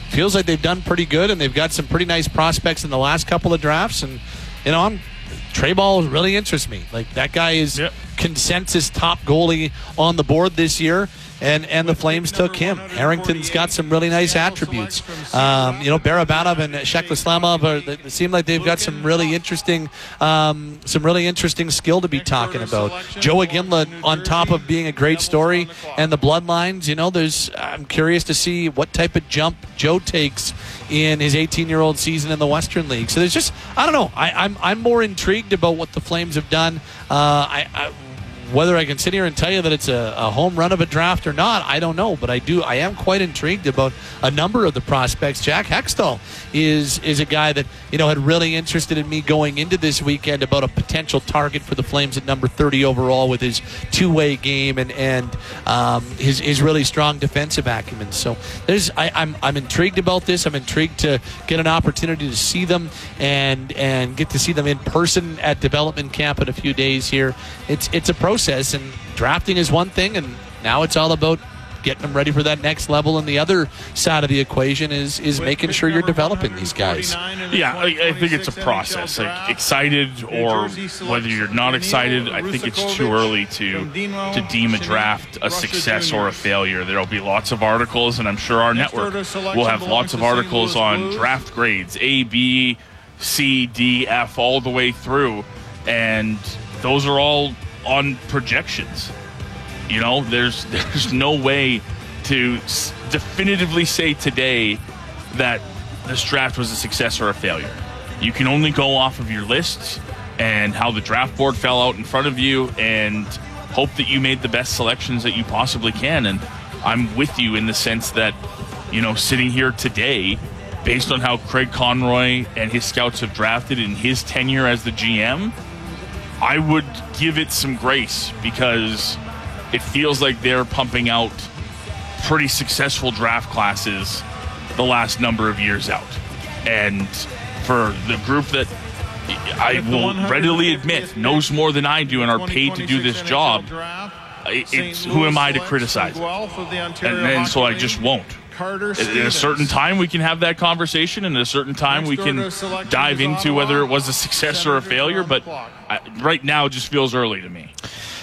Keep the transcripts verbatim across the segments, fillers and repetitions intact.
feels like they've done pretty good, and they've got some pretty nice prospects in the last couple of drafts. And, you know, I'm, Trey Ball really interests me. Like, that guy is yep. consensus top goalie on the board this year. And and the Flames took him. Harrington's got some really nice attributes. Um, you know, Barabanov and Sheklislamov are, they seem like they've got some really interesting, um, some really interesting skill to be talking about. Joe Iginla, on top of being a great story, and the bloodlines. You know, there's. I'm curious to see what type of jump Joe takes in his eighteen-year-old season in the Western League. So there's just, I don't know. I, I'm I'm more intrigued about what the Flames have done. Uh, I. I Whether I can sit here and tell you that it's a, a home run of a draft or not, I don't know. But I do. I am quite intrigued about a number of the prospects. Jack Hextall is is a guy that, you know, had really interested in me going into this weekend about a potential target for the Flames at number thirty overall with his two-way game and and um, his his really strong defensive acumen. So there's I, I'm I'm intrigued about this. I'm intrigued to get an opportunity to see them and and get to see them in person at development camp in a few days here. It's it's a process. And drafting is one thing, and now it's all about getting them ready for that next level. And the other side of the equation is is making sure you're developing these guys. Yeah, I, I think it's a process. Like, excited or whether you're not excited, I think it's too early to to deem a draft a success or a failure. There'll be lots of articles, and I'm sure our network will have lots of articles on draft grades, A, B, C, D, F, all the way through, and those are all on projections. You know, there's there's no way to s- definitively say today that this draft was a success or a failure. You can only go off of your lists and how the draft board fell out in front of you and hope that you made the best selections that you possibly can. And I'm with you in the sense that, you know, sitting here today, based on how Craig Conroy and his scouts have drafted in his tenure as the G M, I would give it some grace because it feels like they're pumping out pretty successful draft classes the last number of years out. And for the group that I will readily admit knows more than I do and are paid to do this job, it's, who am I to criticize it? And, and so I just won't. At a certain time, we can have that conversation, and at a certain time, we can dive into whether it was a success or a failure. But I, right now, it just feels early to me.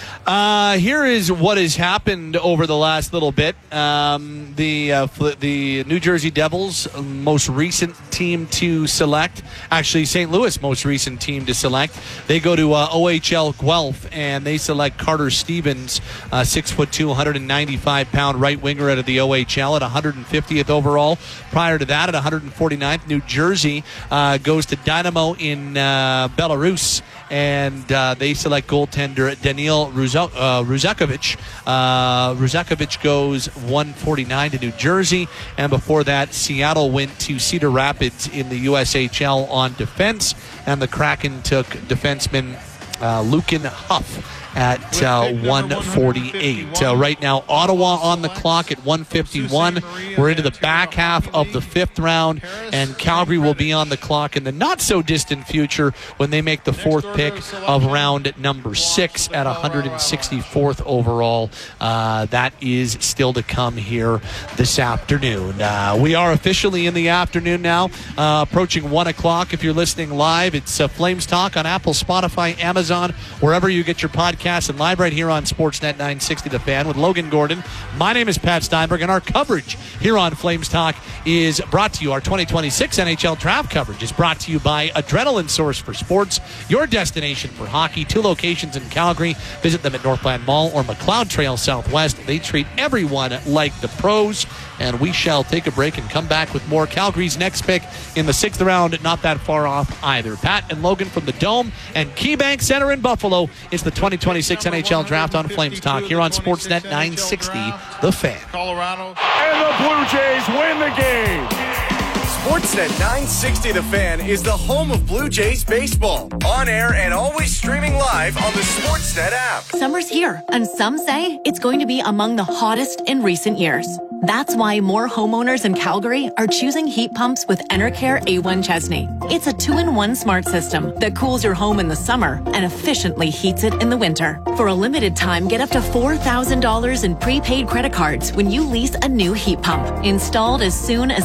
Uh, here is what has happened over the last little bit. Um, the uh, the New Jersey Devils' most recent team to select, actually Saint Louis' most recent team to select, they go to uh, O H L Guelph, and they select Carter Stevens, uh, six foot two, one hundred ninety-five pound right winger out of the O H L at one hundred fiftieth overall. Prior to that, at one hundred forty-ninth, New Jersey uh, goes to Dynamo in uh, Belarus, and uh, they select goaltender Daniil Ruzak. Uh, Ruzakovic. Uh, Ruzakovic goes one forty-nine to New Jersey, and before that, Seattle went to Cedar Rapids in the U S H L on defense, and the Kraken took defenseman uh, Lucan Huff at uh, one forty-eight. Uh, right now, Ottawa on the clock at one fifty-one. We're into the back half of the fifth round, and Calgary will be on the clock in the not-so-distant future when they make the fourth pick of round number six at one hundred sixty-fourth overall. Uh, that is still to come here this afternoon. Uh, we are officially in the afternoon now, uh, approaching one o'clock. If you're listening live, it's uh, Flames Talk on Apple, Spotify, Amazon, wherever you get your podcast, and live right here on Sportsnet nine sixty The Fan with Logan Gordon. My name is Pat Steinberg, and our coverage here on Flames Talk is brought to you. Our twenty twenty-six N H L draft coverage is brought to you by Adrenaline Source for Sports, your destination for hockey. Two locations in Calgary. Visit them at Northland Mall or McLeod Trail Southwest. They treat everyone like the pros. And we shall take a break and come back with more. Calgary's next pick in the sixth round, not that far off either. Pat and Logan from the Dome and KeyBank Center in Buffalo. It's the twenty twenty-six N H L Draft on Flames Talk here on Sportsnet nine sixty The Fan. Colorado. And the Blue Jays win the game. Sportsnet nine sixty The Fan is the home of Blue Jays baseball. On air and always streaming live on the Sportsnet app. Summer's here, and some say it's going to be among the hottest in recent years. That's why more homeowners in Calgary are choosing heat pumps with Enercare A one Chesney. It's a two-in-one smart system that cools your home in the summer and efficiently heats it in the winter. For a limited time, get up to four thousand dollars in prepaid credit cards when you lease a new heat pump. Installed as soon as